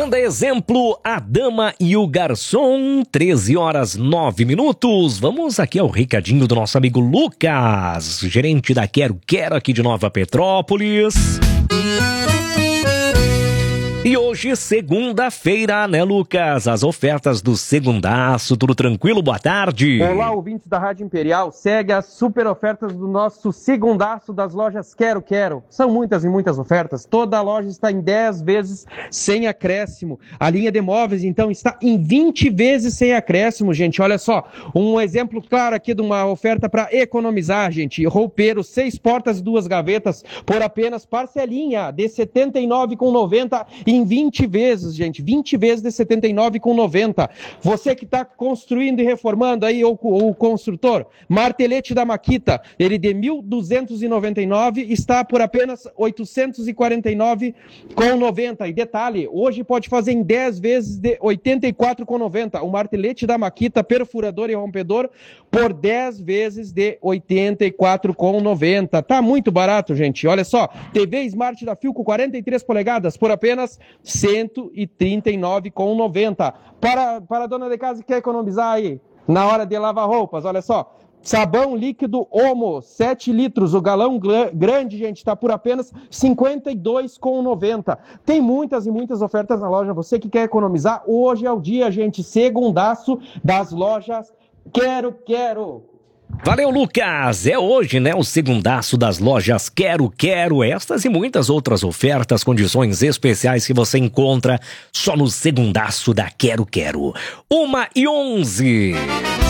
Banda Exemplo, a Dama e o Garçom, 13h09. Vamos aqui ao recadinho do nosso amigo Lucas, gerente da Quero Quero aqui de Nova Petrópolis. E hoje, segunda-feira, né, Lucas? As ofertas do segundaço, tudo tranquilo? Boa tarde. Olá, ouvintes da Rádio Imperial. Segue as super ofertas do nosso segundaço das lojas Quero Quero. São muitas e muitas ofertas. Toda a loja está em 10 vezes sem acréscimo. A linha de móveis, então, está em 20 vezes sem acréscimo, gente. Olha só, um exemplo claro aqui de uma oferta para economizar, gente. Roupeiro, 6 portas e 2 gavetas por apenas parcelinha de R$ 79,90 em 20 vezes, gente, 20 vezes de R$ 79,90. Você que está construindo e reformando aí, ou o construtor, martelete da Makita, ele de R$ 1.299 está por apenas R$ 849,90. E detalhe, hoje pode fazer em 10 vezes de R$ 84,90. O martelete da Makita, perfurador e rompedor, por 10 vezes de R$ 84,90. Tá muito barato, gente. Olha só, TV Smart da Philco 43 polegadas por apenas R$ 139,90. Para a dona de casa que quer economizar aí na hora de lavar roupas, olha só. Sabão líquido Omo, 7 litros, o galão grande, gente, está por apenas R$ 52,90. Tem muitas e muitas ofertas na loja. Você que quer economizar, hoje é o dia, gente, segundaço das lojas Quero Quero. Valeu, Lucas! É hoje, né, o segundaço das lojas Quero Quero. Estas e muitas outras ofertas, condições especiais que você encontra só no segundaço da Quero Quero. 1h11.